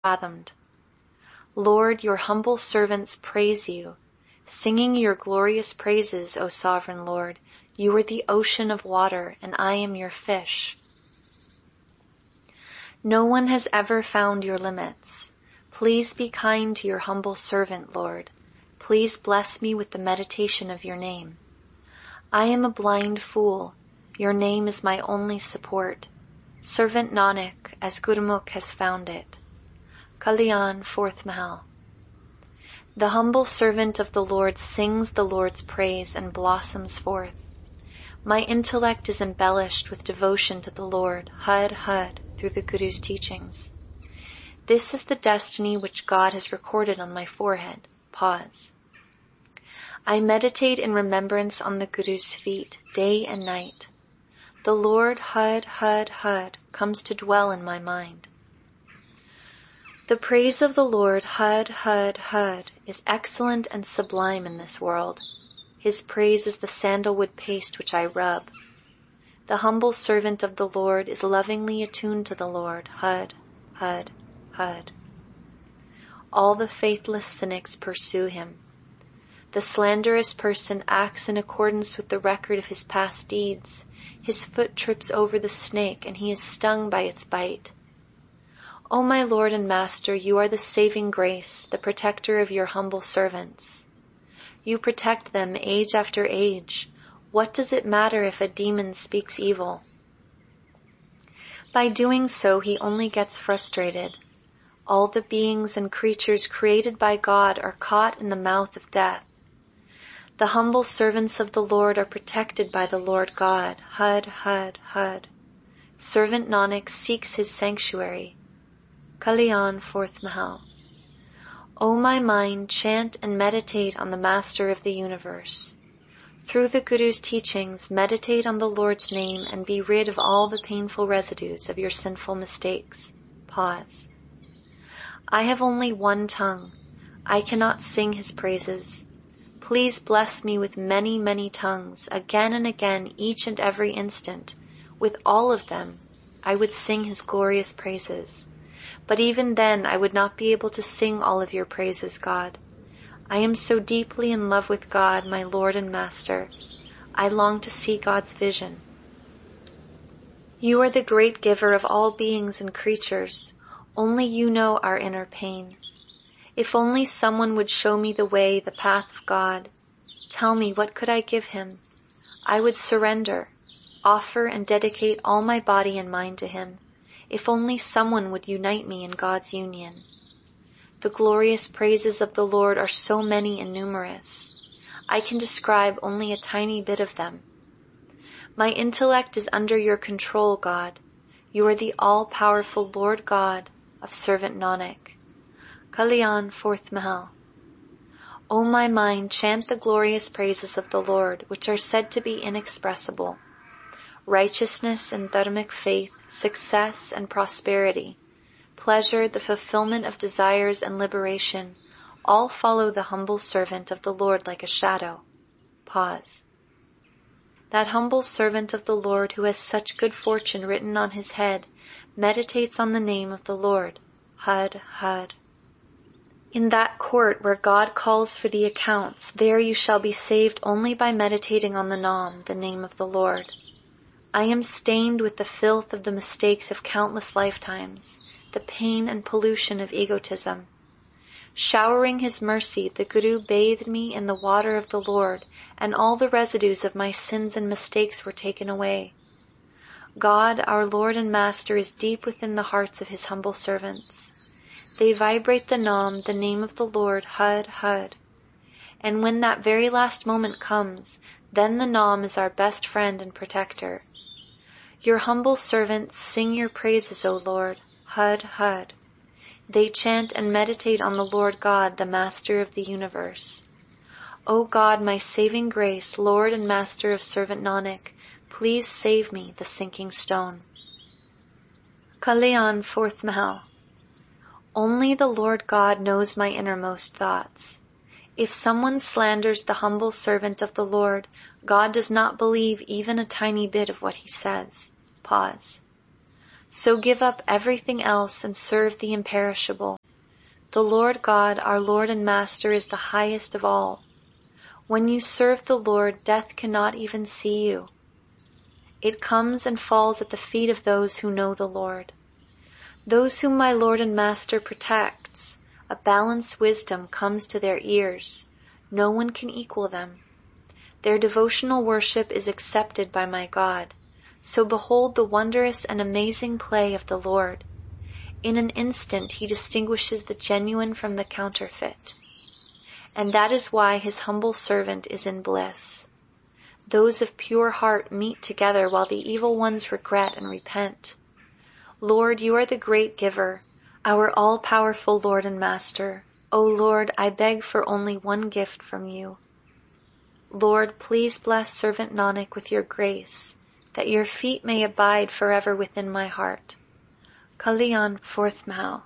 fathomed. Lord, your humble servants praise you, singing your glorious praises, O sovereign Lord. You are the ocean of water, and I am your fish. No one has ever found your limits. Please be kind to your humble servant, Lord. Please bless me with the meditation of your name. I am a blind fool. Your name is my only support. Servant Nanak, as Gurmukh has found it. Kalyan, 4th Mahal. The humble servant of the Lord sings the Lord's praise and blossoms forth. My intellect is embellished with devotion to the Lord, Had Had, through the Guru's teachings. This is the destiny which God has recorded on my forehead. Pause. I meditate in remembrance on the Guru's feet, day and night. The Lord, Had Had Had, comes to dwell in my mind. The praise of the Lord, Had Had Had, is excellent and sublime in this world. His praise is the sandalwood paste which I rub. The humble servant of the Lord is lovingly attuned to the Lord, Had, Had, Had. All the faithless cynics pursue him. The slanderous person acts in accordance with the record of his past deeds. His foot trips over the snake, and he is stung by its bite. O my Lord and Master, you are the saving grace, the protector of your humble servants. You protect them age after age. What does it matter if a demon speaks evil? By doing so, he only gets frustrated. All the beings and creatures created by God are caught in the mouth of death. The humble servants of the Lord are protected by the Lord God, Had, Had, Had. Servant Nanak seeks his sanctuary. Kalyan, 4th Mahal. O my mind, chant and meditate on the Master of the universe. Through the Guru's teachings, meditate on the Lord's name and be rid of all the painful residues of your sinful mistakes. Pause. I have only one tongue. I cannot sing his praises. Please bless me with many, many tongues, again and again, each and every instant. With all of them, I would sing his glorious praises. But even then, I would not be able to sing all of your praises, God. I am so deeply in love with God, my Lord and Master. I long to see God's vision. You are the great giver of all beings and creatures. Only you know our inner pain. If only someone would show me the way, the path of God. Tell me, what could I give him? I would surrender, offer and dedicate all my body and mind to him. If only someone would unite me in God's union. The glorious praises of the Lord are so many and numerous. I can describe only a tiny bit of them. My intellect is under your control, God. You are the all-powerful Lord God of Servant Nanak. Kalyan, 4th Mahal. O my mind, chant the glorious praises of the Lord, which are said to be inexpressible. Righteousness and dharmic faith, success and prosperity, pleasure, the fulfillment of desires and liberation, all follow the humble servant of the Lord like a shadow. Pause. That humble servant of the Lord who has such good fortune written on his head meditates on the name of the Lord, Had, Had. In that court where God calls for the accounts, there you shall be saved only by meditating on the Nam, the name of the Lord. I am stained with the filth of the mistakes of countless lifetimes, the pain and pollution of egotism. Showering his mercy, the Guru bathed me in the water of the Lord, and all the residues of my sins and mistakes were taken away. God, our Lord and Master, is deep within the hearts of his humble servants. They vibrate the Nam, the name of the Lord, Had, Had. And when that very last moment comes, then the Nam is our best friend and protector. Your humble servants sing your praises, O Lord, Had, Had. They chant and meditate on the Lord God, the Master of the universe. O God, my saving grace, Lord and Master of Servant Nanak, please save me, the sinking stone. Kalyan, 4th Mahal. Only the Lord God knows my innermost thoughts. If someone slanders the humble servant of the Lord, God does not believe even a tiny bit of what he says. Pause. So give up everything else and serve the imperishable. The Lord God, our Lord and Master, is the highest of all. When you serve the Lord, death cannot even see you. It comes and falls at the feet of those who know the Lord. Those whom my Lord and Master protects, a balanced wisdom comes to their ears. No one can equal them. Their devotional worship is accepted by my God. So behold the wondrous and amazing play of the Lord. In an instant he distinguishes the genuine from the counterfeit. And that is why his humble servant is in bliss. Those of pure heart meet together while the evil ones regret and repent. Lord, you are the great giver, our all-powerful Lord and Master. O Lord, I beg for only one gift from you. Lord, please bless servant Nanak with your grace, that your feet may abide forever within my heart. Kalyan, 4th Mahal.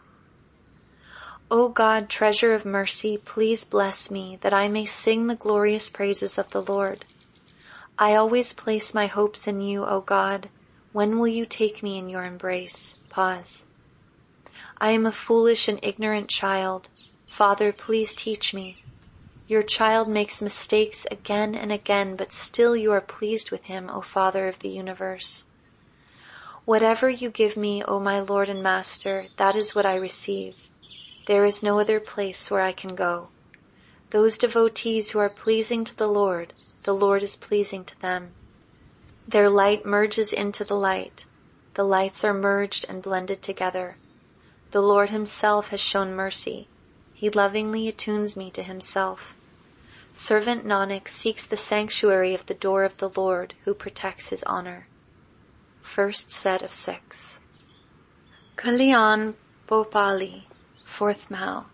O God, treasure of mercy, please bless me, that I may sing the glorious praises of the Lord. I always place my hopes in you, O God. When will you take me in your embrace? Pause. I am a foolish and ignorant child. Father, please teach me. Your child makes mistakes again and again, but still you are pleased with him, O Father of the universe. Whatever you give me, O my Lord and Master, that is what I receive. There is no other place where I can go. Those devotees who are pleasing to the Lord is pleasing to them. Their light merges into the light. The lights are merged and blended together. The Lord himself has shown mercy. He lovingly attunes me to himself. Servant Nanak seeks the sanctuary of the door of the Lord who protects his honor. First set of 6. Kalyan Bhopali, 4th Mahal.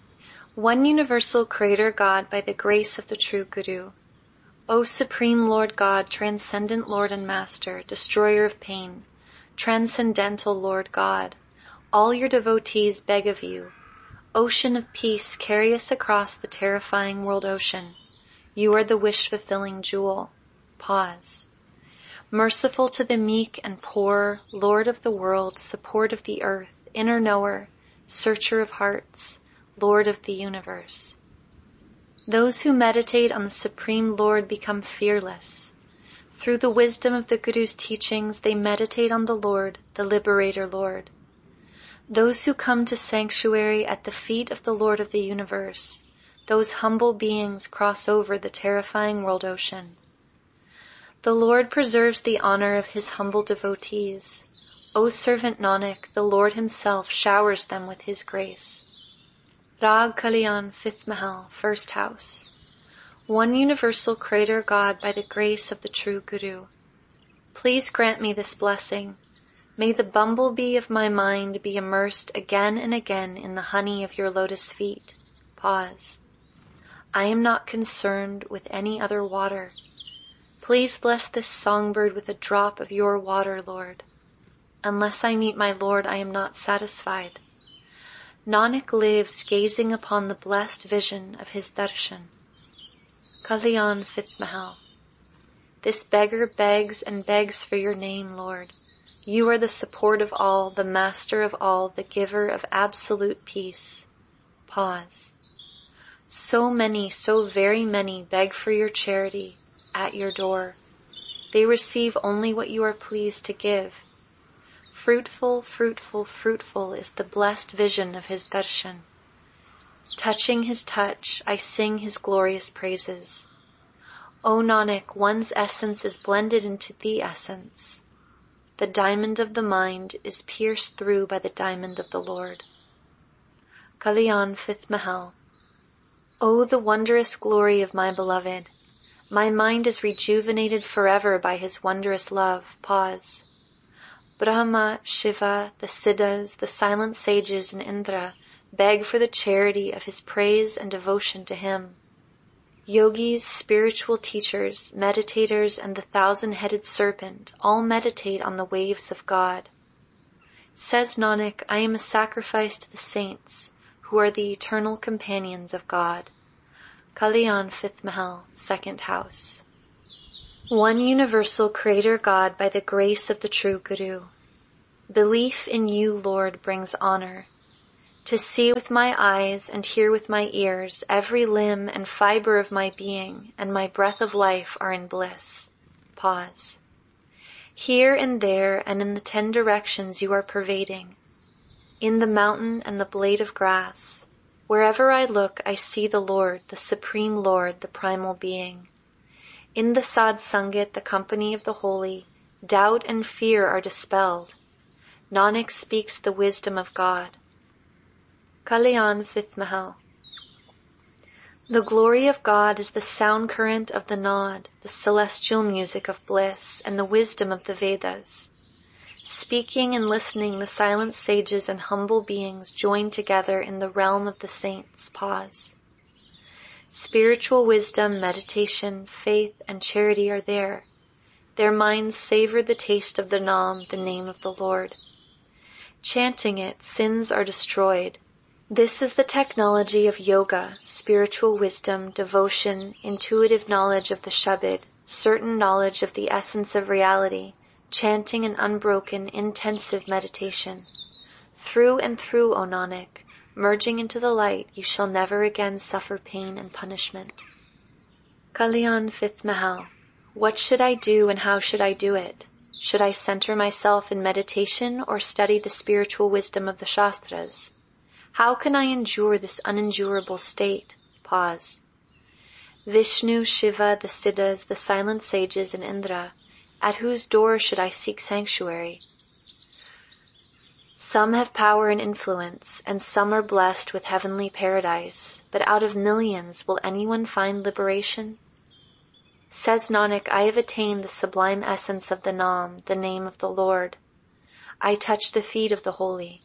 One universal Creator God by the grace of the true Guru. O Supreme Lord God, Transcendent Lord and Master, Destroyer of pain, Transcendental Lord God, all your devotees beg of you, Ocean of peace, carry us across the terrifying world ocean. You are the wish-fulfilling jewel. Pause. Merciful to the meek and poor, Lord of the world, support of the earth, inner knower, searcher of hearts, Lord of the universe. Those who meditate on the Supreme Lord become fearless. Through the wisdom of the Guru's teachings, they meditate on the Lord, the Liberator Lord. Those who come to sanctuary at the feet of the Lord of the universe, those humble beings cross over the terrifying world ocean. The Lord preserves the honor of his humble devotees. O servant Nanak, the Lord himself showers them with his grace. Rag Kalyan, 5th Mahal, 1st House. One universal Creator God by the grace of the true Guru. Please grant me this blessing. May the bumblebee of my mind be immersed again and again in the honey of your lotus feet. Pause. I am not concerned with any other water. Please bless this songbird with a drop of your water, Lord. Unless I meet my Lord, I am not satisfied. Nanak lives gazing upon the blessed vision of his darshan. Kalyan, 5th Mahal. This beggar begs and begs for your name, Lord. You are the support of all, the master of all, the giver of absolute peace. Pause. So many, so very many beg for your charity at your door. They receive only what you are pleased to give. Fruitful, fruitful, fruitful is the blessed vision of his darshan. Touching his touch, I sing his glorious praises. O Nanak, one's essence is blended into the essence. The diamond of the mind is pierced through by the diamond of the Lord. Kalyan, 5th Mahal. O the wondrous glory of my beloved! My mind is rejuvenated forever by his wondrous love. Pause. Brahma, Shiva, the Siddhas, the silent sages, and Indra beg for the charity of his praise and devotion to him. Yogis, spiritual teachers, meditators, and the 1,000-headed serpent all meditate on the waves of God. Says Nanak, I am a sacrifice to the saints, who are the eternal companions of God. Kalyan, 5th Mahal, 2nd House. One universal Creator God by the grace of the true Guru. Belief in you, Lord, brings honor. To see with my eyes and hear with my ears, every limb and fiber of my being and my breath of life are in bliss. Pause. Here and there and in the 10 directions you are pervading. In the mountain and the blade of grass. Wherever I look, I see the Lord, the Supreme Lord, the primal being. In the Sadh Sangat, the company of the holy, doubt and fear are dispelled. Nanak speaks the wisdom of God. Kalyan, 5th Mahal. The glory of God is the sound current of the Nod, the celestial music of bliss, and the wisdom of the Vedas. Speaking and listening, the silent sages and humble beings join together in the realm of the saints. Pause. Spiritual wisdom, meditation, faith, and charity are there. Their minds savor the taste of the Nam, the name of the Lord. Chanting it, sins are destroyed. This is the technology of yoga, spiritual wisdom, devotion, intuitive knowledge of the Shabad, certain knowledge of the essence of reality, chanting and unbroken, intensive meditation. Through and through, O Nanak, merging into the light, you shall never again suffer pain and punishment. Kalyan, 5th Mahal. What should I do and how should I do it? Should I center myself in meditation or study the spiritual wisdom of the Shastras? How can I endure this unendurable state? Pause. Vishnu, Shiva, the Siddhas, the silent sages, and Indra, at whose door should I seek sanctuary? Some have power and influence, and some are blessed with heavenly paradise, but out of millions will anyone find liberation? Says Nanak, I have attained the sublime essence of the Nam, the name of the Lord. I touch the feet of the holy.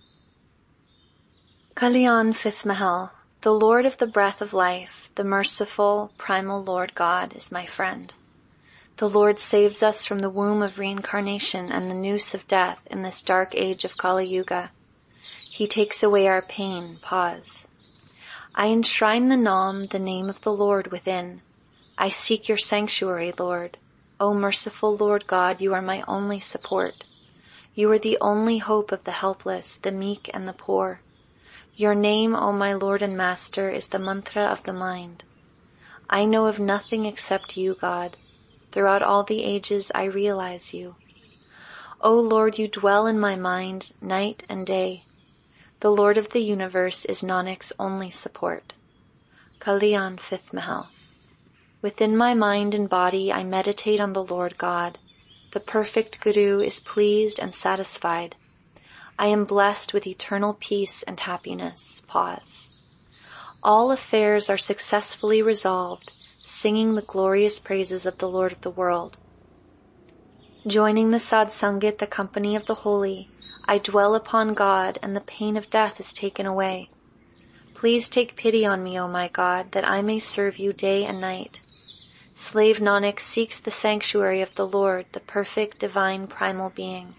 Kalyan, 5th Mahal. The Lord of the breath of life, the merciful, primal Lord God, is my friend. The Lord saves us from the womb of reincarnation and the noose of death in this dark age of Kali Yuga. He takes away our pain. Pause. I enshrine the Nam, the name of the Lord, within. I seek your sanctuary, Lord. O merciful Lord God, you are my only support. You are the only hope of the helpless, the meek, and the poor. Your name, O my Lord and Master, is the mantra of the mind. I know of nothing except you, God. Throughout all the ages I realize you. O Lord, you dwell in my mind night and day. The Lord of the universe is Nanak's only support. Kalyan, 5th Mahal. Within my mind and body I meditate on the Lord God. The perfect Guru is pleased and satisfied. I am blessed with eternal peace and happiness. Pause. All affairs are successfully resolved, singing the glorious praises of the Lord of the world. Joining the Sadh Sangat, the company of the holy, I dwell upon God, and the pain of death is taken away. Please take pity on me, O my God, that I may serve you day and night. Slave Nanak seeks the sanctuary of the Lord, the perfect, divine, primal being.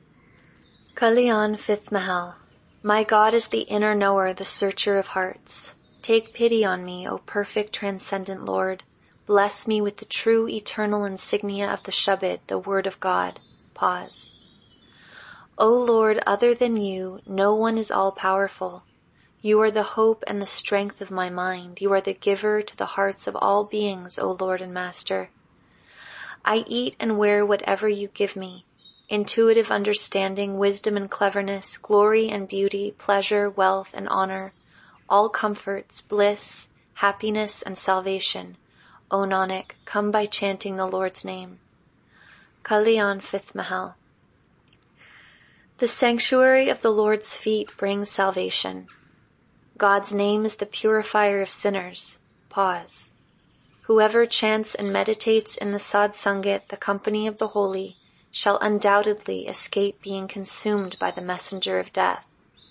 Kalyan, 5th Mahal. My God is the inner knower, the searcher of hearts. Take pity on me, O perfect, transcendent Lord. Bless me with the true, eternal insignia of the Shabad, the word of God. Pause. O Lord, other than you, no one is all-powerful. You are the hope and the strength of my mind. You are the giver to the hearts of all beings, O Lord and Master. I eat and wear whatever you give me. Intuitive understanding, wisdom and cleverness, glory and beauty, pleasure, wealth and honor, all comforts, bliss, happiness and salvation. O Nanak, come by chanting the Lord's name. Kalyan, 5th Mahal. The sanctuary of the Lord's feet brings salvation. God's name is the purifier of sinners. Pause. Whoever chants and meditates in the Sadh Sangat, the company of the holy, shall undoubtedly escape being consumed by the messenger of death.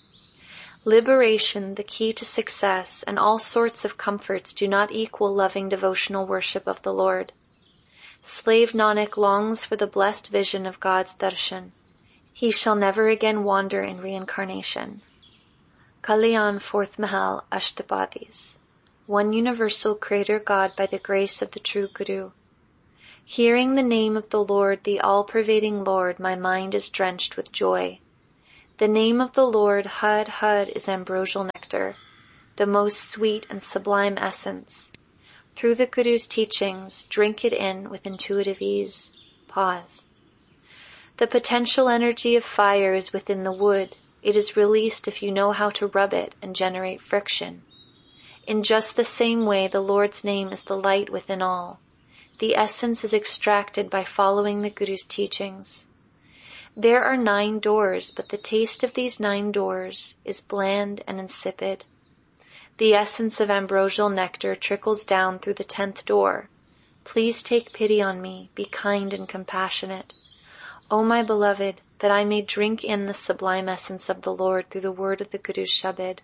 Liberation, the key to success, and all sorts of comforts do not equal loving devotional worship of the Lord. Slave Nanak longs for the blessed vision of God's darshan. He shall never again wander in reincarnation. Kalyan, 4th Mahal, Ashtapadis. One universal Creator God by the grace of the true Guru. Hearing the name of the Lord, the all-pervading Lord, my mind is drenched with joy. The name of the Lord, Hud, Hud, is ambrosial nectar, the most sweet and sublime essence. Through the Guru's teachings, drink it in with intuitive ease. Pause. The potential energy of fire is within the wood. It is released if you know how to rub it and generate friction. In just the same way, the Lord's name is the light within all. The essence is extracted by following the Guru's teachings. There are 9 doors, but the taste of these 9 doors is bland and insipid. The essence of ambrosial nectar trickles down through the 10th door. Please take pity on me, be kind and compassionate. O my beloved, that I may drink in the sublime essence of the Lord through the word of the Guru's Shabad.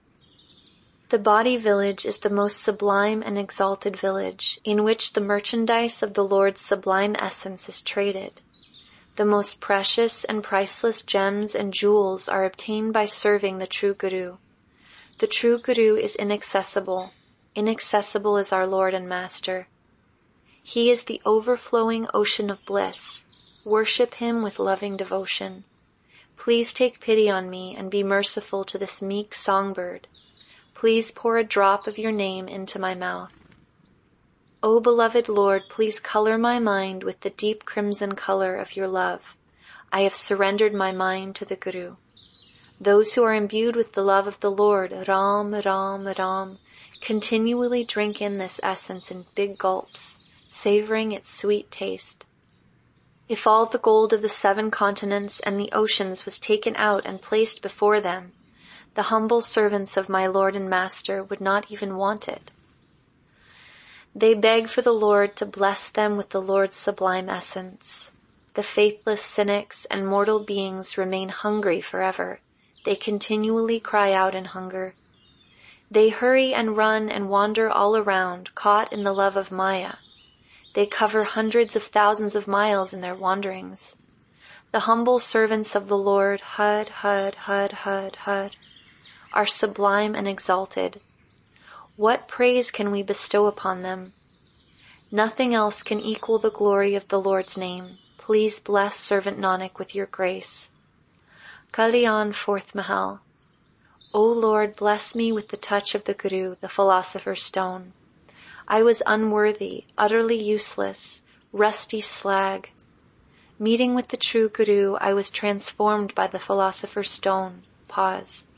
The body village is the most sublime and exalted village, in which the merchandise of the Lord's sublime essence is traded. The most precious and priceless gems and jewels are obtained by serving the true Guru. The true Guru is inaccessible. Inaccessible is our Lord and Master. He is the overflowing ocean of bliss. Worship him with loving devotion. Please take pity on me and be merciful to this meek songbird. Please pour a drop of your name into my mouth. O beloved Lord, please color my mind with the deep crimson color of your love. I have surrendered my mind to the Guru. Those who are imbued with the love of the Lord, Ram, Ram, Ram, continually drink in this essence in big gulps, savoring its sweet taste. If all the gold of the 7 continents and the oceans was taken out and placed before them, the humble servants of my Lord and Master would not even want it. They beg for the Lord to bless them with the Lord's sublime essence. The faithless cynics and mortal beings remain hungry forever. They continually cry out in hunger. They hurry and run and wander all around, caught in the love of Maya. They cover hundreds of thousands of miles in their wanderings. The humble servants of the Lord, Hud, Hud, Hud, Hud, Hud, are sublime and exalted. What praise can we bestow upon them? Nothing else can equal the glory of the Lord's name. Please bless servant Nanak with your grace. Kalyan, 4th Mahal. O Lord, bless me with the touch of the Guru, the philosopher's stone. I was unworthy, utterly useless, rusty slag. Meeting with the true Guru, I was transformed by the philosopher's stone. Pause.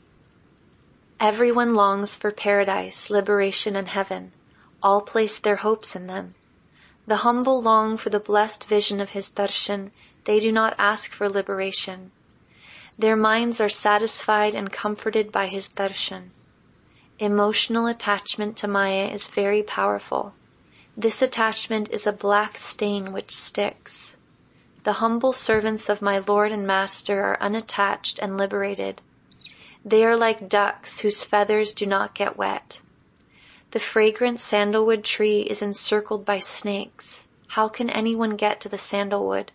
Everyone longs for paradise, liberation, and heaven. All place their hopes in them. The humble long for the blessed vision of his darshan. They do not ask for liberation. Their minds are satisfied and comforted by his darshan. Emotional attachment to Maya is very powerful. This attachment is a black stain which sticks. The humble servants of my Lord and Master are unattached and liberated. They are like ducks whose feathers do not get wet. The fragrant sandalwood tree is encircled by snakes. How can anyone get to the sandalwood?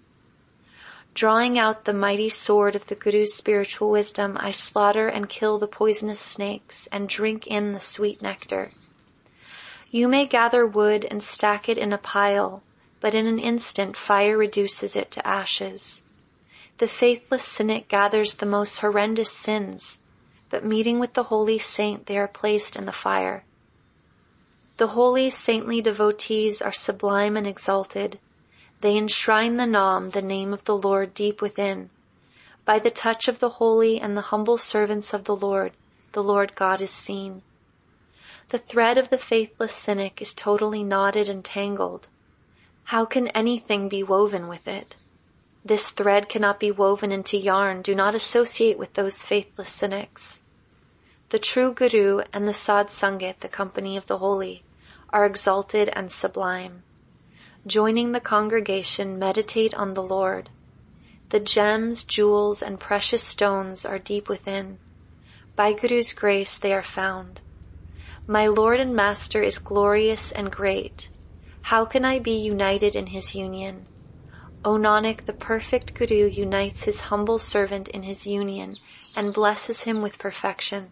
Drawing out the mighty sword of the Guru's spiritual wisdom, I slaughter and kill the poisonous snakes and drink in the sweet nectar. You may gather wood and stack it in a pile, but in an instant fire reduces it to ashes. The faithless cynic gathers the most horrendous sins, but meeting with the holy saint, they are placed in the fire. The holy saintly devotees are sublime and exalted. They enshrine the Nam, the name of the Lord, deep within. By the touch of the holy and the humble servants of the Lord God is seen. The thread of the faithless cynic is totally knotted and tangled. How can anything be woven with it? This thread cannot be woven into yarn. Do not associate with those faithless cynics. The true Guru and the Sadh Sangat, the company of the holy, are exalted and sublime. Joining the congregation, meditate on the Lord. The gems, jewels, and precious stones are deep within. By Guru's grace they are found. My Lord and Master is glorious and great. How can I be united in his union? O Nanak, the perfect Guru unites his humble servant in his union and blesses him with perfection.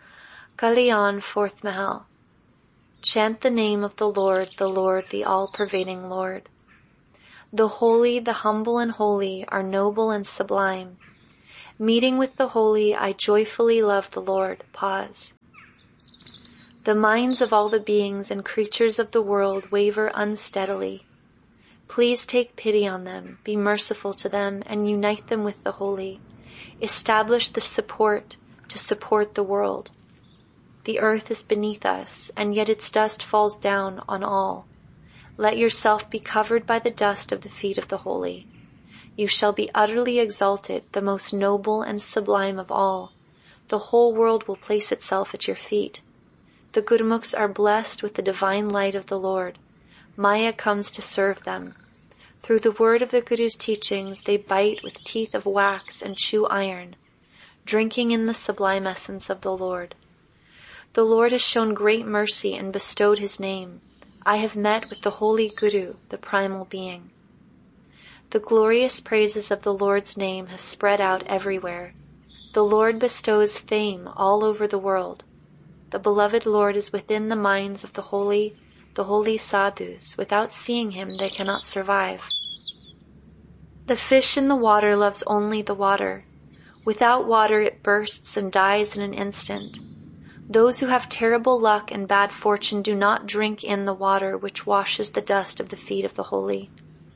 Kalyan, 4th Mahal. Chant the name of the Lord, the all-pervading Lord. The holy, the humble and holy are noble and sublime. Meeting with the holy, I joyfully love the Lord. Pause. The minds of all the beings and creatures of the world waver unsteadily. Please take pity on them, be merciful to them, and unite them with the holy. Establish the support to support the world. The earth is beneath us, and yet its dust falls down on all. Let yourself be covered by the dust of the feet of the holy. You shall be utterly exalted, the most noble and sublime of all. The whole world will place itself at your feet. The Gurmukhs are blessed with the divine light of the Lord. Maya comes to serve them. Through the word of the Guru's teachings, they bite with teeth of wax and chew iron, drinking in the sublime essence of the Lord. The Lord has shown great mercy and bestowed his name. I have met with the holy Guru, the primal being. The glorious praises of the Lord's name have spread out everywhere. The Lord bestows fame all over the world. The beloved Lord is within the minds of the holy sadhus. Without seeing him, they cannot survive. The fish in the water loves only the water. Without water, it bursts and dies in an instant. Those who have terrible luck and bad fortune do not drink in the water which washes the dust of the feet of the holy.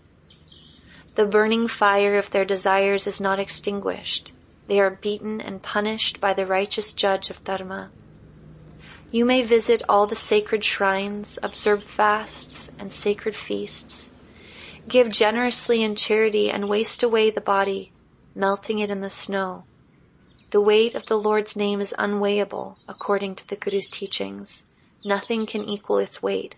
The burning fire of their desires is not extinguished. They are beaten and punished by the righteous judge of Dharma. You may visit all the sacred shrines, observe fasts and sacred feasts, give generously in charity and waste away the body, melting it in the snow. The weight of the Lord's name is unweighable, according to the Guru's teachings. Nothing can equal its weight.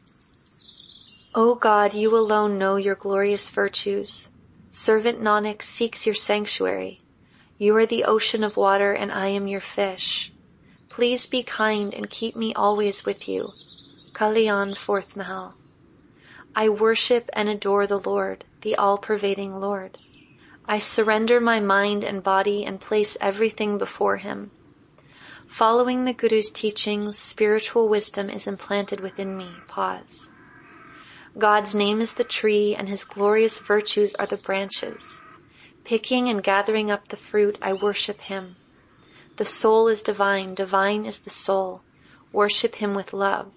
O God, you alone know your glorious virtues. Servant Nanak seeks your sanctuary. You are the ocean of water and I am your fish. Please be kind and keep me always with you. Kalyan, 4th Mahal. I worship and adore the Lord, the all-pervading Lord. I surrender my mind and body and place everything before him. Following the Guru's teachings, spiritual wisdom is implanted within me. Pause. God's name is the tree and his glorious virtues are the branches. Picking and gathering up the fruit, I worship him. The soul is divine, divine is the soul. Worship him with love.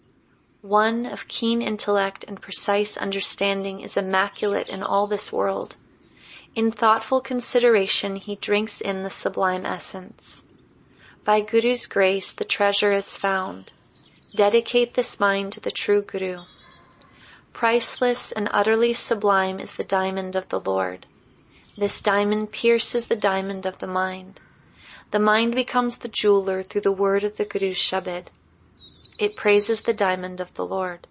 One of keen intellect and precise understanding is immaculate in all this world. In thoughtful consideration, he drinks in the sublime essence. By Guru's grace, the treasure is found. Dedicate this mind to the true Guru. Priceless and utterly sublime is the diamond of the Lord. This diamond pierces the diamond of the mind. The mind becomes the jeweler through the word of the Guru's Shabad. It praises the diamond of the Lord.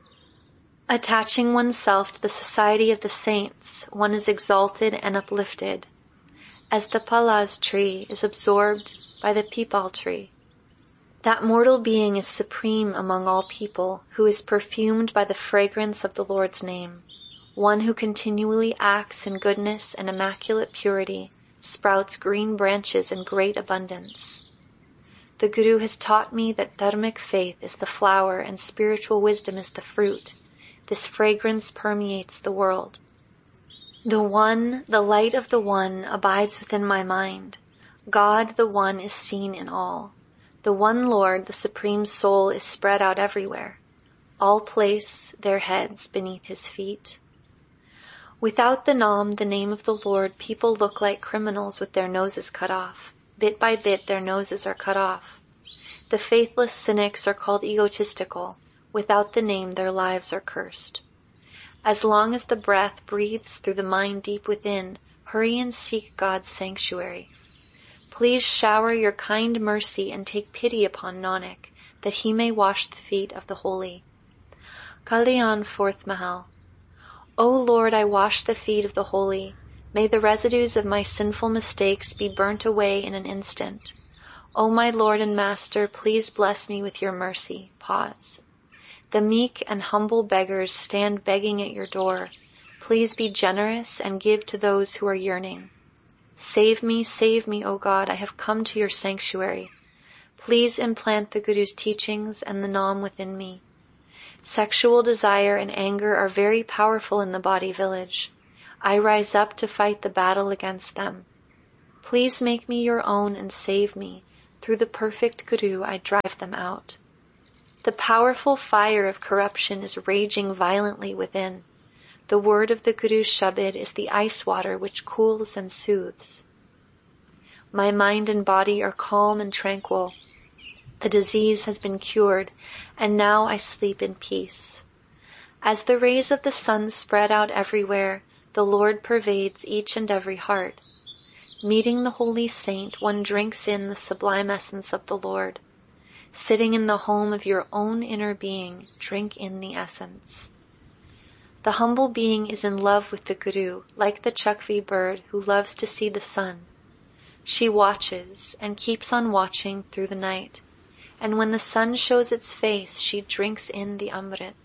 Attaching oneself to the society of the saints, one is exalted and uplifted, as the palaz tree is absorbed by the peepal tree. That mortal being is supreme among all people, who is perfumed by the fragrance of the Lord's name. One who continually acts in goodness and immaculate purity sprouts green branches in great abundance. The Guru has taught me that dharmic faith is the flower and spiritual wisdom is the fruit. This fragrance permeates the world. The One, the light of the One, abides within my mind. God, the One, is seen in all. The One Lord, the Supreme Soul, is spread out everywhere. All place their heads beneath his feet. Without the Naam, the name of the Lord, people look like criminals with their noses cut off. Bit by bit, their noses are cut off. The faithless cynics are called egotistical. Without the name, their lives are cursed. As long as the breath breathes through the mind deep within, hurry and seek God's sanctuary. Please shower your kind mercy and take pity upon Nanak, that he may wash the feet of the holy. Kalyan, 4th Mahal. O Lord, I wash the feet of the holy. May the residues of my sinful mistakes be burnt away in an instant. O my Lord and Master, please bless me with your mercy. Pause. The meek and humble beggars stand begging at your door. Please be generous and give to those who are yearning. Save me, O God, I have come to your sanctuary. Please implant the Guru's teachings and the Naam within me. Sexual desire and anger are very powerful in the body village. I rise up to fight the battle against them. Please make me your own and save me. Through the perfect Guru, I drive them out. The powerful fire of corruption is raging violently within. The word of the Guru's Shabad is the ice water which cools and soothes. My mind and body are calm and tranquil. The disease has been cured, and now I sleep in peace. As the rays of the sun spread out everywhere, the Lord pervades each and every heart. Meeting the holy saint, one drinks in the sublime essence of the Lord. Sitting in the home of your own inner being, drink in the essence. The humble being is in love with the Guru, like the chakvi bird who loves to see the sun. She watches and keeps on watching through the night. And when the sun shows its face, she drinks in the Amrit.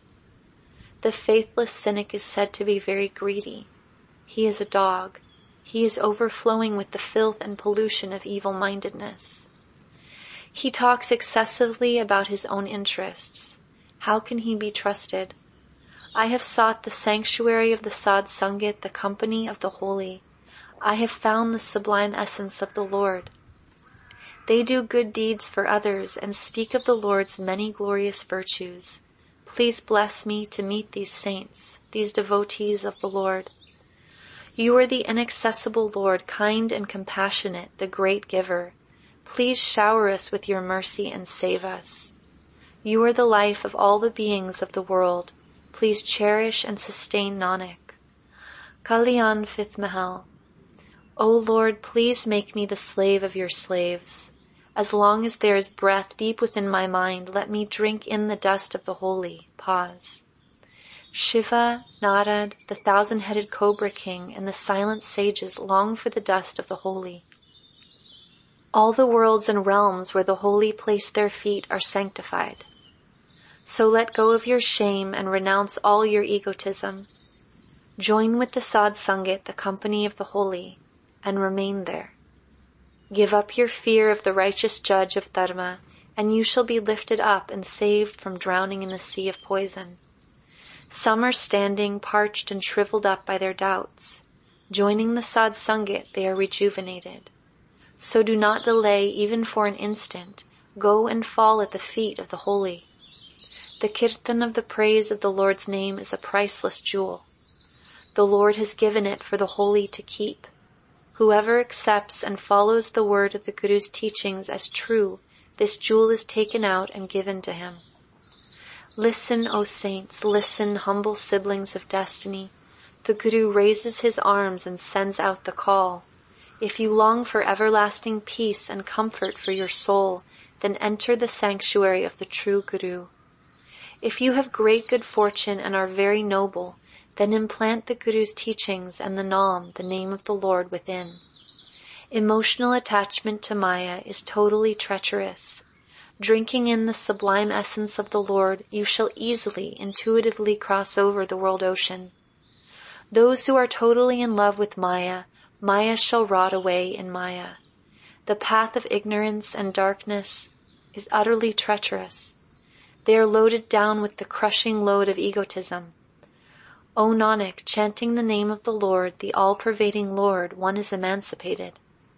The faithless cynic is said to be very greedy. He is a dog. He is overflowing with the filth and pollution of evil-mindedness. He talks excessively about his own interests. How can he be trusted? I have sought the sanctuary of the Sad Sangat, the company of the holy. I have found the sublime essence of the Lord. They do good deeds for others and speak of the Lord's many glorious virtues. Please bless me to meet these saints, these devotees of the Lord. You are the inaccessible Lord, kind and compassionate, the great giver. Please shower us with your mercy and save us. You are the life of all the beings of the world. Please cherish and sustain Nanak. Kalyan 5th Mahal. O Lord, please make me the slave of your slaves. As long as there is breath deep within my mind, let me drink in the dust of the holy. Pause. Shiva, Narad, the thousand-headed cobra king, and the silent sages long for the dust of the holy. All the worlds and realms where the holy place their feet are sanctified. So let go of your shame and renounce all your egotism. Join with the Sad Sangat, the company of the holy, and remain there. Give up your fear of the righteous judge of Dharma, and you shall be lifted up and saved from drowning in the sea of poison. Some are standing, parched and shriveled up by their doubts. Joining the Sad Sangat, they are rejuvenated. So do not delay even for an instant. Go and fall at the feet of the holy. The kirtan of the praise of the Lord's name is a priceless jewel. The Lord has given it for the holy to keep. Whoever accepts and follows the word of the Guru's teachings as true, this jewel is taken out and given to him. Listen, O saints, listen, humble siblings of destiny. The Guru raises his arms and sends out the call. If you long for everlasting peace and comfort for your soul, then enter the sanctuary of the true Guru. If you have great good fortune and are very noble, then implant the Guru's teachings and the Naam, the name of the Lord, within. Emotional attachment to Maya is totally treacherous. Drinking in the sublime essence of the Lord, you shall easily, intuitively cross over the world ocean. Those who are totally in love with Maya, Maya shall rot away in Maya. The path of ignorance and darkness is utterly treacherous. They are loaded down with the crushing load of egotism. O Nanak, chanting the name of the Lord, the all-pervading Lord, one is emancipated.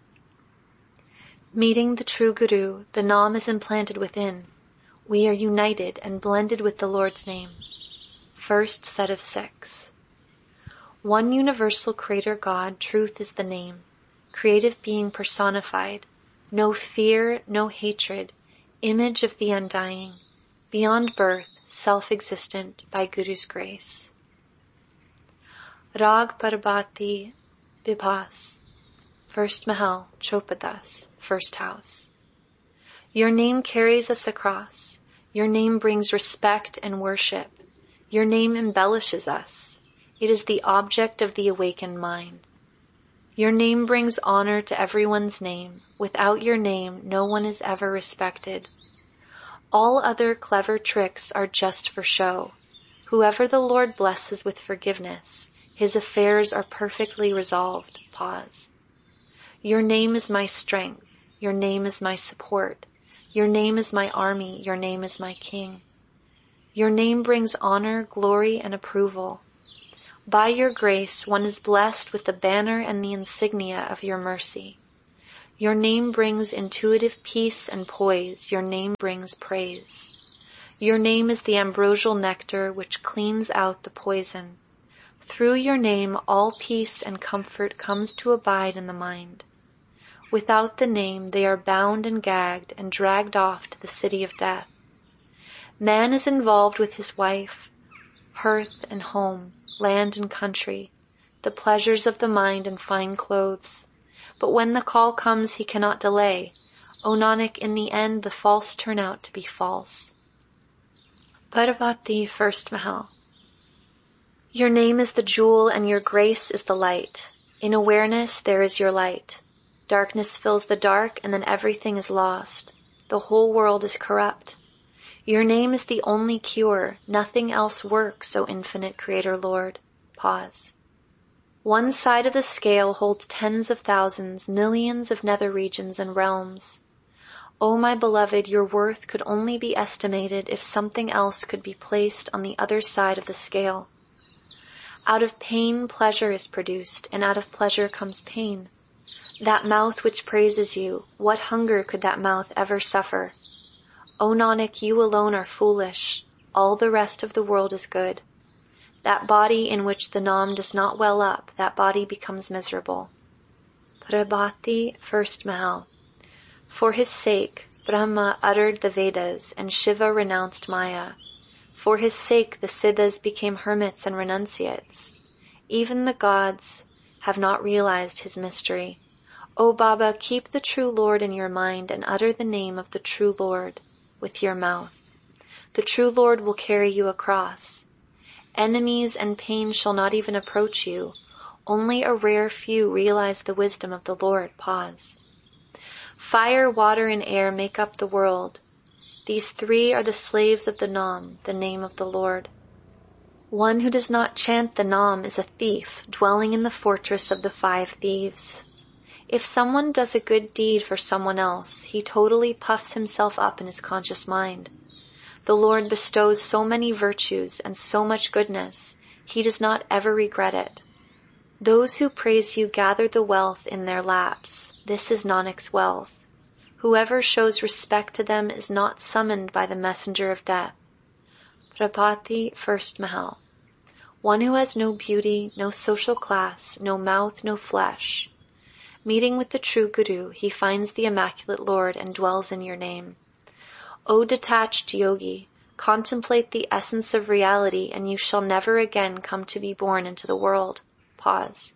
Meeting the true Guru, the Naam is implanted within. We are united and blended with the Lord's name. First set of 6. One universal creator God, truth is the name. Creative being personified. No fear, no hatred. Image of the undying. Beyond birth, self-existent by Guru's grace. Rag Parvati Vibhas. First Mahal, Chopadas, first house. Your name carries us across. Your name brings respect and worship. Your name embellishes us. It is the object of the awakened mind. Your name brings honor to everyone's name. Without your name, no one is ever respected. All other clever tricks are just for show. Whoever the Lord blesses with forgiveness, his affairs are perfectly resolved. Pause. Your name is my strength. Your name is my support. Your name is my army. Your name is my king. Your name brings honor, glory, and approval. By your grace, one is blessed with the banner and the insignia of your mercy. Your name brings intuitive peace and poise. Your name brings praise. Your name is the ambrosial nectar which cleans out the poison. Through your name, all peace and comfort comes to abide in the mind. Without the name, they are bound and gagged and dragged off to the city of death. Man is involved with his wife, hearth and home, land and country, the pleasures of the mind and fine clothes. But when the call comes, he cannot delay. O Nanak, in the end, the false turn out to be false. Parvati, first Mahal. Your name is the jewel and your grace is the light. In awareness, there is your light. Darkness fills the dark and then everything is lost. The whole world is corrupt. Your name is the only cure. Nothing else works, O infinite Creator Lord. Pause. One side of the scale holds tens of thousands, millions of nether regions and realms. O my beloved, your worth could only be estimated if something else could be placed on the other side of the scale. Out of pain, pleasure is produced, and out of pleasure comes pain. That mouth which praises you, what hunger could that mouth ever suffer? O Nanak, you alone are foolish. All the rest of the world is good. That body in which the Nam does not well up, that body becomes miserable. Prabhati, first Mahal. For his sake, Brahma uttered the Vedas and Shiva renounced Maya. For his sake, the Siddhas became hermits and renunciates. Even the gods have not realized his mystery. O Baba, keep the true Lord in your mind and utter the name of the true Lord with your mouth. The true Lord will carry you across. Enemies and pain shall not even approach you. Only a rare few realize the wisdom of the Lord. Pause. Fire, water, and air make up the world. These three are the slaves of the Nam, the name of the Lord. One who does not chant the Nam is a thief, dwelling in the fortress of the 5 thieves. If someone does a good deed for someone else, he totally puffs himself up in his conscious mind. The Lord bestows so many virtues and so much goodness, he does not ever regret it. Those who praise you gather the wealth in their laps. This is Nanak's wealth. Whoever shows respect to them is not summoned by the messenger of death. Prabhati, first Mahal. One who has no beauty, no social class, no mouth, no flesh. Meeting with the true Guru, he finds the Immaculate Lord and dwells in your name. O detached yogi, contemplate the essence of reality and you shall never again come to be born into the world. Pause.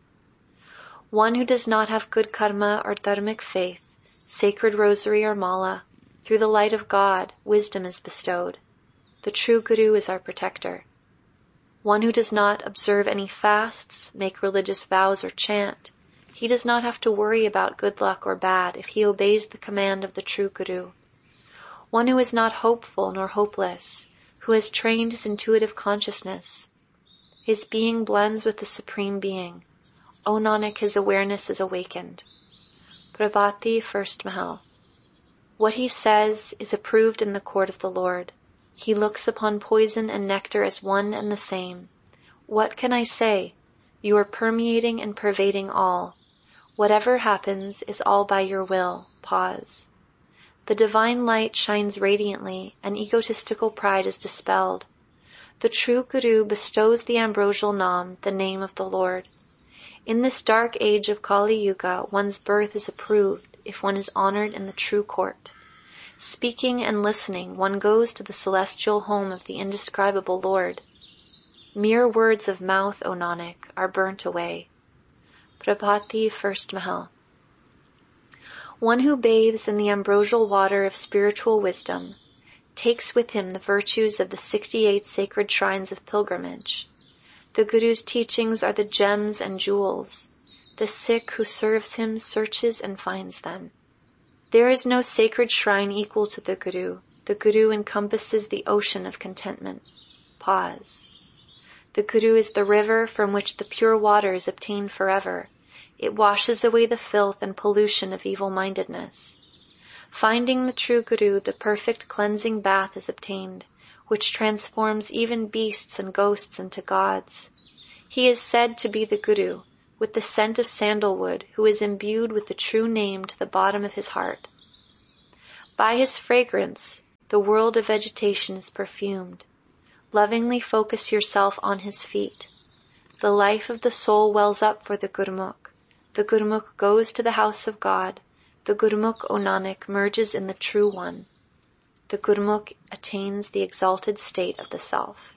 One who does not have good karma or dharmic faith, sacred rosary or mala, through the light of God, wisdom is bestowed. The true Guru is our protector. One who does not observe any fasts, make religious vows or chant, he does not have to worry about good luck or bad if he obeys the command of the true Guru. One who is not hopeful nor hopeless, who has trained his intuitive consciousness. His being blends with the Supreme Being. O Nanak, his awareness is awakened. Prabhati, first Mahal. What he says is approved in the court of the Lord. He looks upon poison and nectar as one and the same. What can I say? You are permeating and pervading all. Whatever happens is all by your will. Pause. The divine light shines radiantly and egotistical pride is dispelled. The true Guru bestows the ambrosial Nam, the name of the Lord. In this dark age of Kali Yuga, one's birth is approved if one is honored in the true court. Speaking and listening, one goes to the celestial home of the indescribable Lord. Mere words of mouth, O Nanak, are burnt away. Prabhati, first Mahal. One who bathes in the ambrosial water of spiritual wisdom takes with him the virtues of the 68 sacred shrines of pilgrimage. The Guru's teachings are the gems and jewels. The Sikh who serves him searches and finds them. There is no sacred shrine equal to the Guru. The Guru encompasses the ocean of contentment. Pause. The Guru is the river from which the pure water is obtained forever. It washes away the filth and pollution of evil-mindedness. Finding the true Guru, the perfect cleansing bath is obtained, which transforms even beasts and ghosts into gods. He is said to be the Guru, with the scent of sandalwood, who is imbued with the true name to the bottom of his heart. By his fragrance, the world of vegetation is perfumed. Lovingly focus yourself on his feet. The life of the soul wells up for the Gurmukh. The Gurmukh goes to the house of God. The Gurmukh, O Nanak, merges in the True One. The Gurmukh attains the exalted state of the self.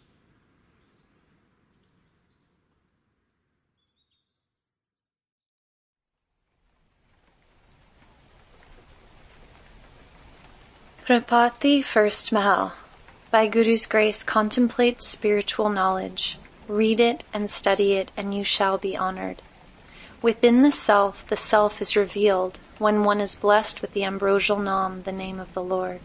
Prabhati First Mahal. By Guru's grace, contemplate spiritual knowledge. Read it and study it, and you shall be honored. Within the self is revealed when one is blessed with the ambrosial Nam, the name of the Lord.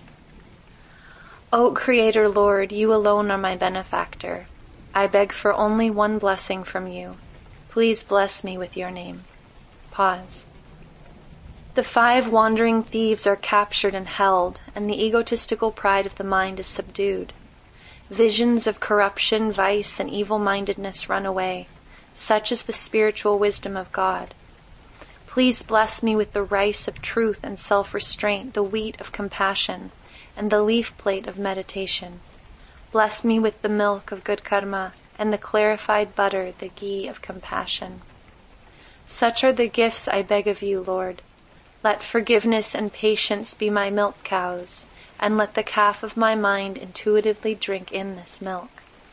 O Creator Lord, you alone are my benefactor. I beg for only one blessing from you. Please bless me with your name. Pause. The 5 wandering thieves are captured and held, and the egotistical pride of the mind is subdued. Visions of corruption, vice, and evil-mindedness run away. Such is the spiritual wisdom of God. Please bless me with the rice of truth and self-restraint, the wheat of compassion, and the leaf plate of meditation. Bless me with the milk of good karma, and the clarified butter, the ghee of compassion. Such are the gifts I beg of you, Lord. Let forgiveness and patience be my milk cows, and let the calf of my mind intuitively drink in this milk.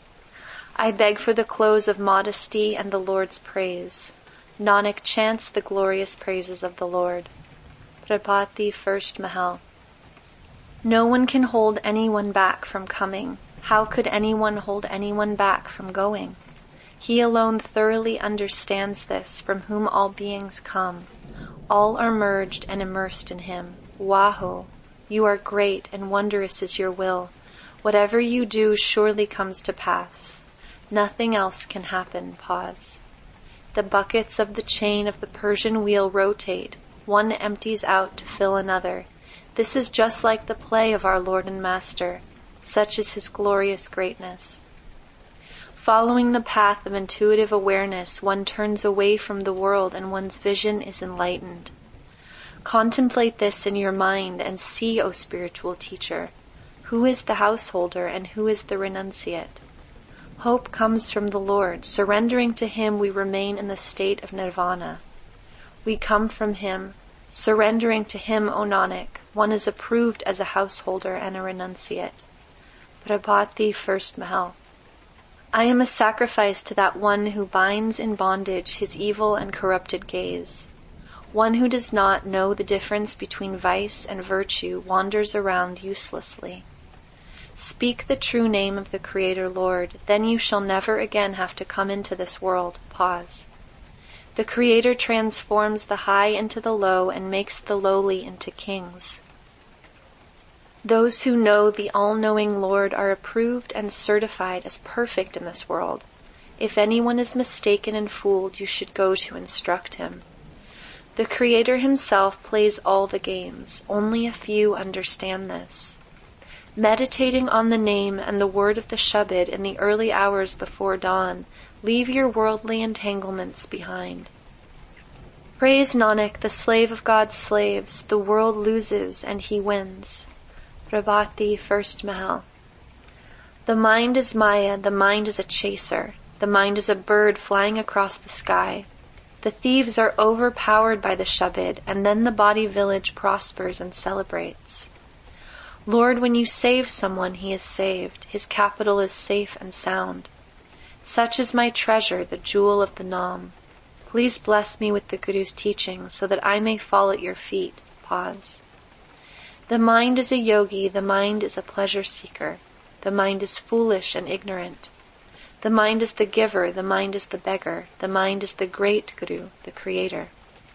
I beg for the close of modesty and the Lord's praise. Nanak chants the glorious praises of the Lord. Prabhati First Mahal. No one can hold anyone back from coming. How could anyone hold anyone back from going? He alone thoroughly understands this, from whom all beings come. All are merged and immersed in him. Waho, you are great and wondrous is your will. Whatever you do surely comes to pass. Nothing else can happen. Pause. The buckets of the chain of the Persian wheel rotate. One empties out to fill another. This is just like the play of our Lord and Master. Such is his glorious greatness. Following the path of intuitive awareness, one turns away from the world and one's vision is enlightened. Contemplate this in your mind and see, O spiritual teacher, who is the householder and who is the renunciate. Hope comes from the Lord. Surrendering to him, we remain in the state of nirvana. We come from him. Surrendering to him, O Nanak, one is approved as a householder and a renunciate. Prabhati First Mahal. I am a sacrifice to that one who binds in bondage his evil and corrupted gaze. One who does not know the difference between vice and virtue wanders around uselessly. Speak the true name of the Creator Lord, then you shall never again have to come into this world. Pause. The Creator transforms the high into the low and makes the lowly into kings. Those who know the all-knowing Lord are approved and certified as perfect in this world. If anyone is mistaken and fooled, you should go to instruct him. The Creator himself plays all the games. Only a few understand this. Meditating on the name and the word of the Shabad in the early hours before dawn, leave your worldly entanglements behind. Praise Nanak, the slave of God's slaves. The world loses and he wins. Prabhati First Mahal. The mind is Maya, the mind is a chaser. The mind is a bird flying across the sky. The thieves are overpowered by the Shabad, and then the body village prospers and celebrates. Lord, when you save someone, he is saved. His capital is safe and sound. Such is my treasure, the jewel of the Nam. Please bless me with the Guru's teaching, so that I may fall at your feet. Pause. The mind is a yogi, the mind is a pleasure seeker. The mind is foolish and ignorant. The mind is the giver, the mind is the beggar. The mind is the great Guru, the Creator.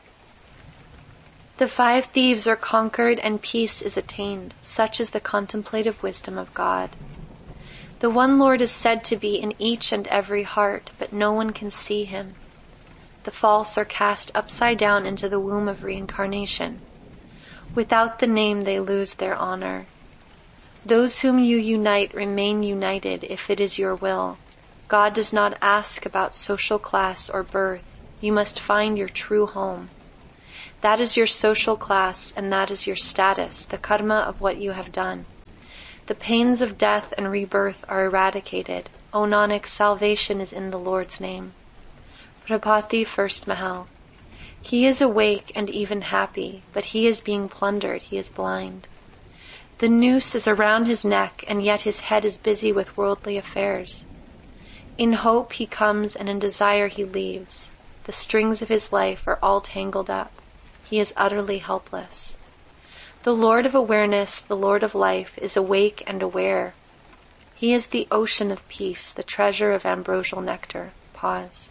The 5 thieves are conquered and peace is attained. Such is the contemplative wisdom of God. The one Lord is said to be in each and every heart, but no one can see him. The false are cast upside down into the womb of reincarnation. Without the name they lose their honor. Those whom you unite remain united if it is your will. God does not ask about social class or birth. You must find your true home. That is your social class and that is your status, the karma of what you have done. The pains of death and rebirth are eradicated. O Nanak, salvation is in the Lord's name. Prabhati, first Mahal. He is awake and even happy, but he is being plundered, he is blind. The noose is around his neck, and yet his head is busy with worldly affairs. In hope he comes, and in desire he leaves. The strings of his life are all tangled up. He is utterly helpless. The Lord of awareness, the Lord of life, is awake and aware. He is the ocean of peace, the treasure of ambrosial nectar. Pause.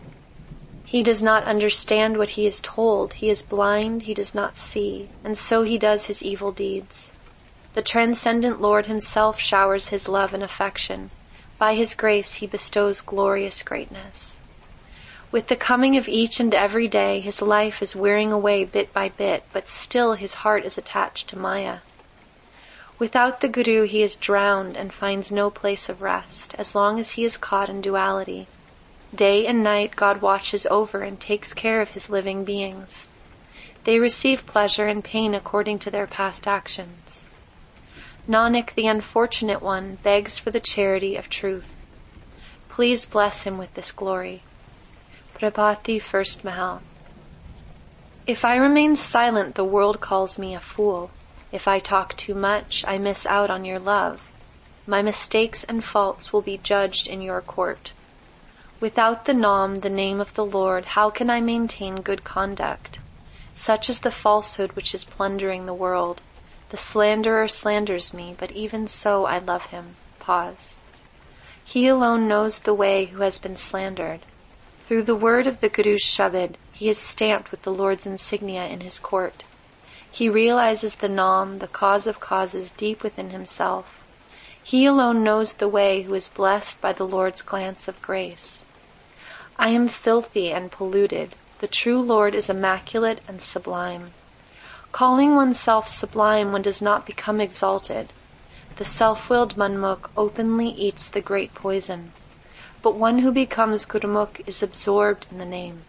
He does not understand what he is told. He is blind, he does not see, and so he does his evil deeds. The transcendent Lord himself showers his love and affection. By his grace he bestows glorious greatness. With the coming of each and every day, his life is wearing away bit by bit, but still his heart is attached to Maya. Without the Guru he is drowned and finds no place of rest, as long as he is caught in duality. Day and night God watches over and takes care of his living beings. They receive pleasure and pain according to their past actions. Nanak, the unfortunate one, begs for the charity of truth. Please bless him with this glory. Prabhati, first Mahal. If I remain silent, the world calls me a fool. If I talk too much, I miss out on your love. My mistakes and faults will be judged in your court. Without the Naam, the name of the Lord, how can I maintain good conduct? Such is the falsehood which is plundering the world. The slanderer slanders me, but even so I love him. Pause. He alone knows the way who has been slandered. Through the word of the Guru's Shabad, he is stamped with the Lord's insignia in his court. He realizes the Naam, the cause of causes, deep within himself. He alone knows the way who is blessed by the Lord's glance of grace. I am filthy and polluted. The true Lord is immaculate and sublime. Calling oneself sublime, one does not become exalted. The self-willed Manmukh openly eats the great poison. But one who becomes Gurumukh is absorbed in the name.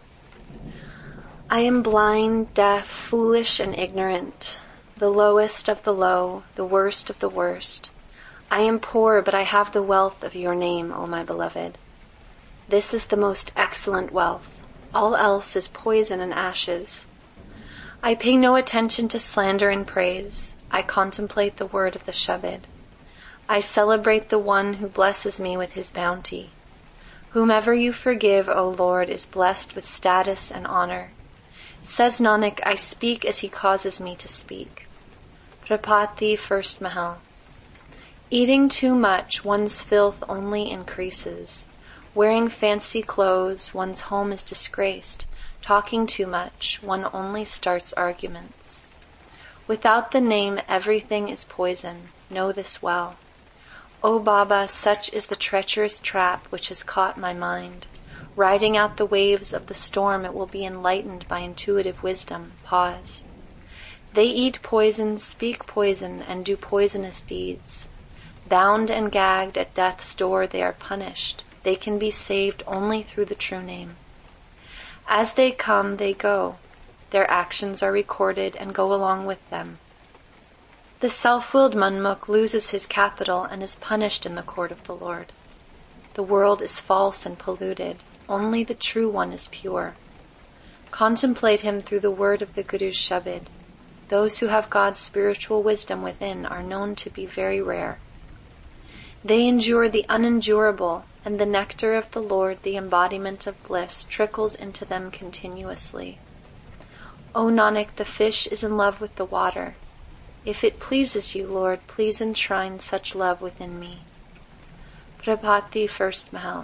I am blind, deaf, foolish, and ignorant, the lowest of the low, the worst of the worst. I am poor, but I have the wealth of your name, O my beloved. This is the most excellent wealth. All else is poison and ashes. I pay no attention to slander and praise. I contemplate the word of the Shabad. I celebrate the one who blesses me with his bounty. Whomever you forgive, O Lord, is blessed with status and honor. Says Nanak, I speak as he causes me to speak. Prabhati, first Mahal. Eating too much, one's filth only increases. Wearing fancy clothes, one's home is disgraced. Talking too much, one only starts arguments. Without the name, everything is poison. Know this well. O Baba, such is the treacherous trap which has caught my mind. Riding out the waves of the storm, it will be enlightened by intuitive wisdom. Pause. They eat poison, speak poison, and do poisonous deeds. Bound and gagged at death's door, they are punished. They can be saved only through the true name. As they come, they go. Their actions are recorded and go along with them. The self-willed Manmukh loses his capital and is punished in the court of the Lord. The world is false and polluted. Only the true one is pure. Contemplate him through the word of the Guru's Shabad. Those who have God's spiritual wisdom within are known to be very rare. They endure the unendurable, and the nectar of the Lord, the embodiment of bliss, trickles into them continuously. O Nanak, the fish is in love with the water. If it pleases you, Lord, please enshrine such love within me. Prabhati, first Mahal.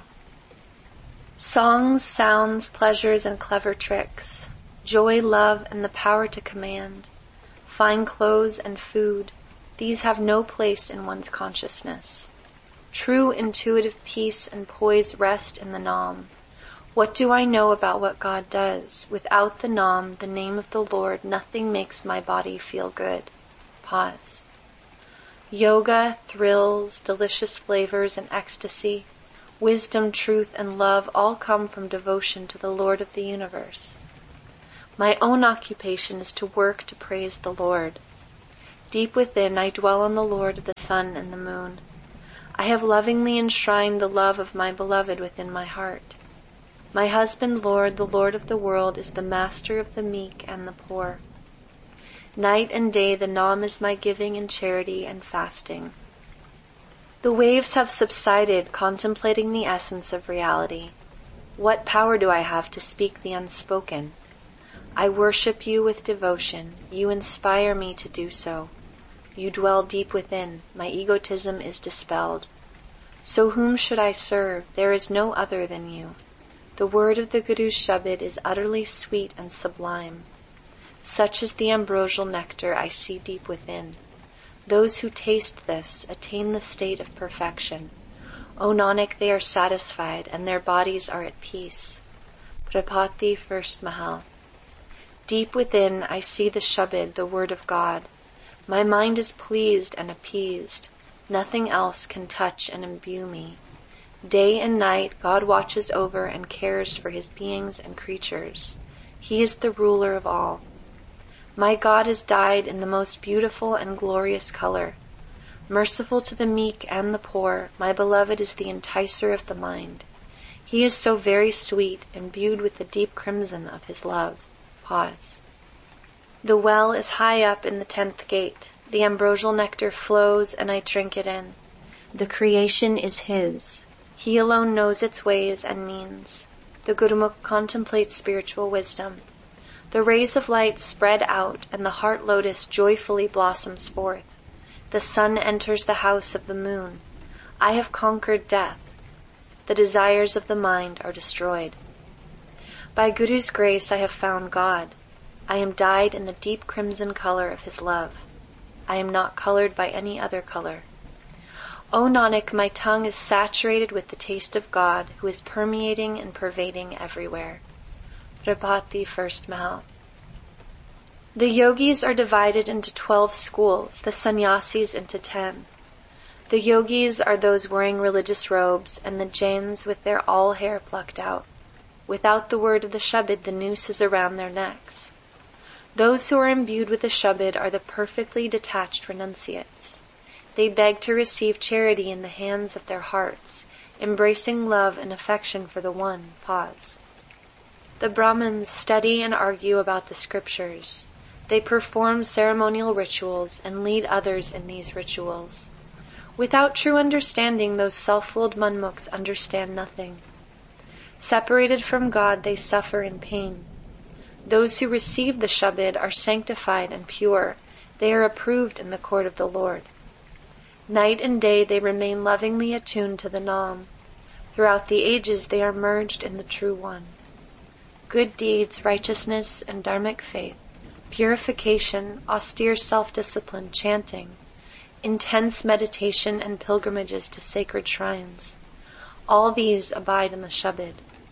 Songs, sounds, pleasures, and clever tricks, joy, love, and the power to command, fine clothes and food, these have no place in one's consciousness. True intuitive peace and poise rest in the Naam. What do I know about what God does? Without the Naam, the name of the Lord, nothing makes my body feel good. Pause. Yoga, thrills, delicious flavors and ecstasy, wisdom, truth, and love all come from devotion to the Lord of the universe. My own occupation is to work to praise the Lord. Deep within, I dwell on the Lord of the sun and the moon. I have lovingly enshrined the love of my beloved within my heart. My husband, Lord, the Lord of the world, is the master of the meek and the poor. Night and day the Nam is my giving and charity and fasting. The waves have subsided, contemplating the essence of reality. What power do I have to speak the unspoken? I worship you with devotion. You inspire me to do so. You dwell deep within. My egotism is dispelled. So whom should I serve? There is no other than you. The word of the Guru's Shabad is utterly sweet and sublime. Such is the ambrosial nectar I see deep within. Those who taste this attain the state of perfection. O Nanak, they are satisfied and their bodies are at peace. Prabhati, first Mahal. Deep within I see the Shabad, the word of God. My mind is pleased and appeased. Nothing else can touch and imbue me. Day and night God watches over and cares for his beings and creatures. He is the ruler of all. My God is dyed in the most beautiful and glorious color. Merciful to the meek and the poor, my beloved is the enticer of the mind. He is so very sweet, imbued with the deep crimson of his love. Pause. The well is high up in the 10th gate. The ambrosial nectar flows and I drink it in. The creation is his. He alone knows its ways and means. The Gurumukh contemplates spiritual wisdom. The rays of light spread out and the heart lotus joyfully blossoms forth. The sun enters the house of the moon. I have conquered death. The desires of the mind are destroyed. By Guru's grace I have found God. I am dyed in the deep crimson color of his love. I am not colored by any other color. O Nanak, my tongue is saturated with the taste of God, who is permeating and pervading everywhere. Prabhati, first Mahal. The yogis are divided into 12 schools, the sannyasis into 10. The yogis are those wearing religious robes, and the jains with their all hair plucked out. Without the word of the Shabad, the noose is around their necks. Those who are imbued with the Shabad are the perfectly detached renunciates. They beg to receive charity in the hands of their hearts, embracing love and affection for the One. Pause. The Brahmins study and argue about the scriptures. They perform ceremonial rituals and lead others in these rituals. Without true understanding, those self-willed manmukhs understand nothing. Separated from God, they suffer in pain. Those who receive the Shabad are sanctified and pure. They are approved in the court of the Lord. Night and day they remain lovingly attuned to the Nam. Throughout the ages they are merged in the True One. Good deeds, righteousness, and dharmic faith, purification, austere self-discipline, chanting, intense meditation, and pilgrimages to sacred shrines. All these abide in the Shabad.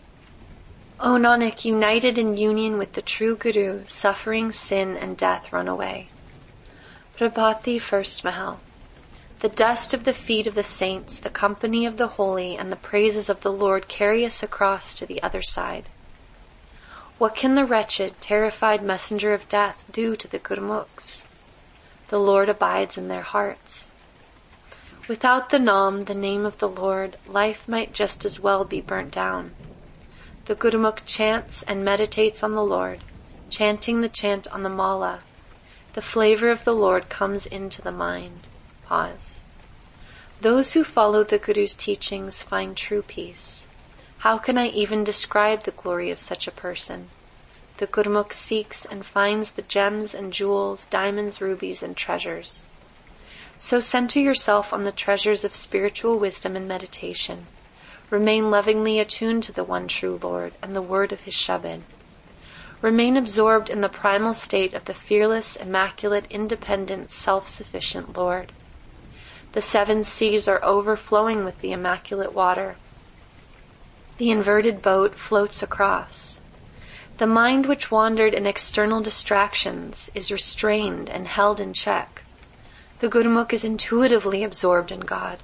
O Nanak, united in union with the true Guru, suffering, sin, and death run away. Prabhati, first Mahal. The dust of the feet of the saints, the company of the holy, and the praises of the Lord carry us across to the other side. What can the wretched, terrified messenger of death do to the Gurumukhs? The Lord abides in their hearts. Without the Nam, the name of the Lord, life might just as well be burnt down. The Gurumukh chants and meditates on the Lord, chanting the chant on the Mala. The flavor of the Lord comes into the mind. Pause. Those who follow the Guru's teachings find true peace. How can I even describe the glory of such a person? The Gurumukh seeks and finds the gems and jewels, diamonds, rubies, and treasures. So center yourself on the treasures of spiritual wisdom and meditation. Remain lovingly attuned to the one true Lord and the word of his Shabad. Remain absorbed in the primal state of the fearless, immaculate, independent, self-sufficient Lord. The 7 seas are overflowing with the immaculate water. The inverted boat floats across. The mind which wandered in external distractions is restrained and held in check. The Gurmukh is intuitively absorbed in God.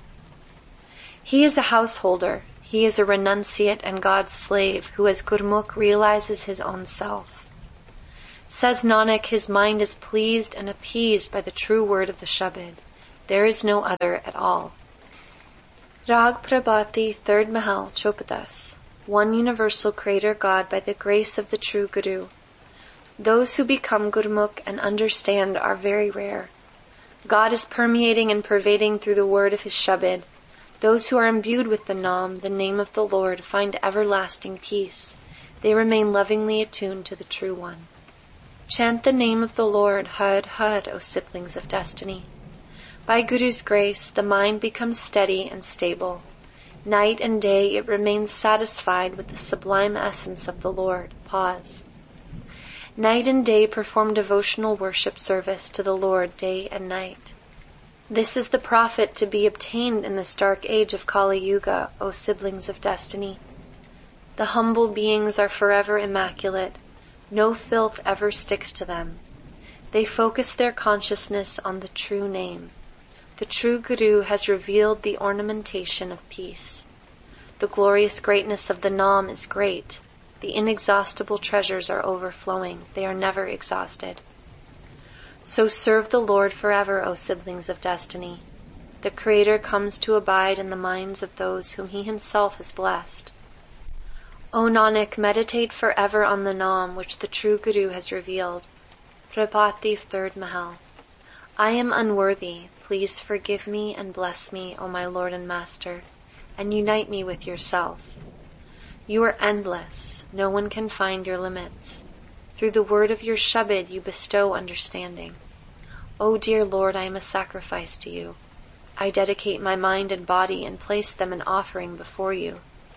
He is a householder. He is a renunciate and God's slave who as Gurmukh realizes his own self. Says Nanak, his mind is pleased and appeased by the true word of the Shabad. There is no other at all. Rag Prabhati, 3rd Mahal, Chopadas. One universal Creator God by the grace of the true Guru. Those who become Gurmukh and understand are very rare. God is permeating and pervading through the word of his Shabad. Those who are imbued with the Naam, the name of the Lord, find everlasting peace. They remain lovingly attuned to the True One. Chant the name of the Lord, Har Har, O siblings of destiny. By Guru's grace, the mind becomes steady and stable. Night and day it remains satisfied with the sublime essence of the Lord. Pause. Night and day perform devotional worship service to the Lord day and night. This is the profit to be obtained in this dark age of Kali Yuga, O siblings of destiny. The humble beings are forever immaculate. No filth ever sticks to them. They focus their consciousness on the true name. The true Guru has revealed the ornamentation of peace. The glorious greatness of the Naam is great. The inexhaustible treasures are overflowing. They are never exhausted. So serve the Lord forever, O siblings of destiny. The Creator comes to abide in the minds of those whom he himself has blessed. O Nanak, meditate forever on the Naam which the true Guru has revealed. Prabhati, 3rd Mahal. I am unworthy. Please forgive me and bless me, O my Lord and Master, and unite me with yourself. You are endless. No one can find your limits. Through the word of your Shabad you bestow understanding. O dear Lord, I am a sacrifice to you. I dedicate my mind and body and place them in offering before you.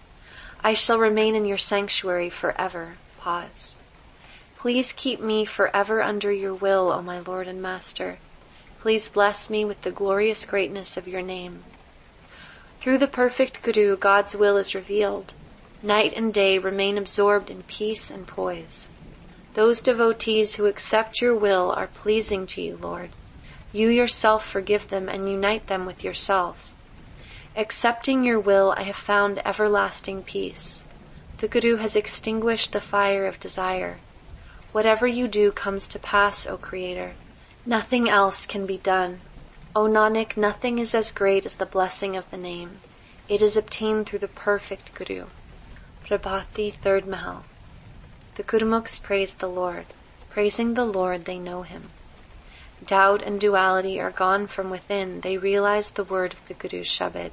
I shall remain in your sanctuary forever. Pause. Please keep me forever under your will, O my Lord and Master. Please bless me with the glorious greatness of your name. Through the perfect Guru, God's will is revealed. Night and day remain absorbed in peace and poise. Those devotees who accept your will are pleasing to you, Lord. You yourself forgive them and unite them with yourself. Accepting your will, I have found everlasting peace. The Guru has extinguished the fire of desire. Whatever you do comes to pass, O Creator. Nothing else can be done. O Nanak, nothing is as great as the blessing of the name. It is obtained through the perfect Guru. Prabhati, 3rd Mahal. The Gurmukhs praise the Lord. Praising the Lord, they know him. Doubt and duality are gone from within. They realize the word of the Guru's Shabad.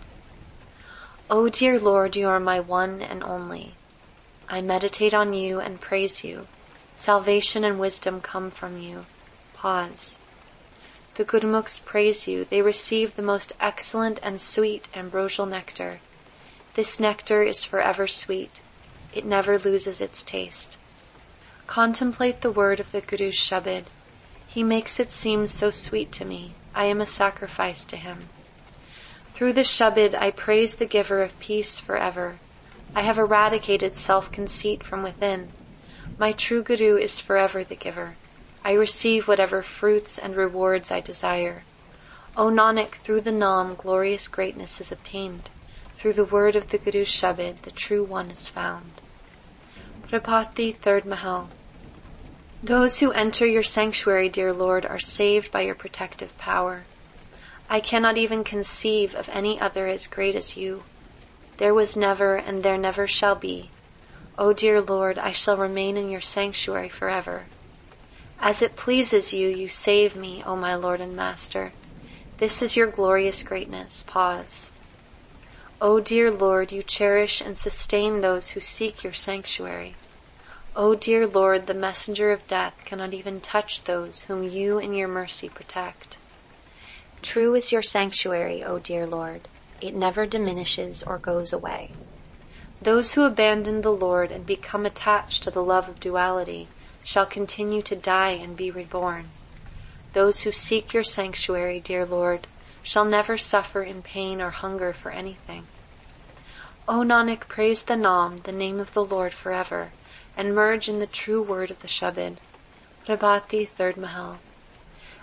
O dear Lord, you are my one and only. I meditate on you and praise you. Salvation and wisdom come from you. Pause. The Gurmukhs praise you. They receive the most excellent and sweet ambrosial nectar. This nectar is forever sweet. It never loses its taste. Contemplate the word of the Guru's Shabad. He makes it seem so sweet to me. I am a sacrifice to him. Through the Shabad, I praise the giver of peace forever. I have eradicated self-conceit from within. My true Guru is forever the giver. I receive whatever fruits and rewards I desire. O Nanak, through the Naam, glorious greatness is obtained. Through the word of the Guru's Shabad, the true one is found. Prabhati, 3rd Mahal. Those who enter your sanctuary, dear Lord, are saved by your protective power. I cannot even conceive of any other as great as you. There was never and there never shall be. O dear Lord, I shall remain in your sanctuary forever. As it pleases you, you save me, O my Lord and Master. This is your glorious greatness. Pause. O dear Lord, you cherish and sustain those who seek your sanctuary. O dear Lord, the messenger of death cannot even touch those whom you in your mercy protect. True is your sanctuary, O dear Lord. It never diminishes or goes away. Those who abandon the Lord and become attached to the love of duality shall continue to die and be reborn. Those who seek your sanctuary, dear Lord, shall never suffer in pain or hunger for anything. O Nanak, praise the Naam, the name of the Lord forever, and merge in the true word of the Shabad. Prabhati, 3rd Mahal.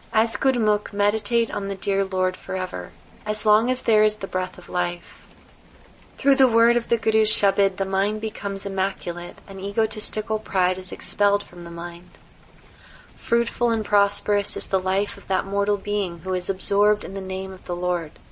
As Gurmukh, meditate on the dear Lord forever, as long as there is the breath of life. Through the word of the Guru's Shabad, the mind becomes immaculate, and egotistical pride is expelled from the mind. Fruitful and prosperous is the life of that mortal being who is absorbed in the name of the Lord.